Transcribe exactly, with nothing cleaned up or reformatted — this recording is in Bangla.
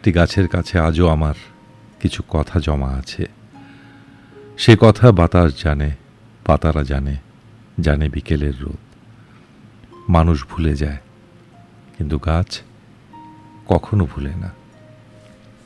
একটি গাছের কাছে আজও আমার কিছু কথা জমা আছে। সে কথা বাতাস জানে, পাতারা জানে, জানে বিকেলের রোদ। মানুষ ভুলে যায়, কিন্তু গাছ কখনো ভুলে না।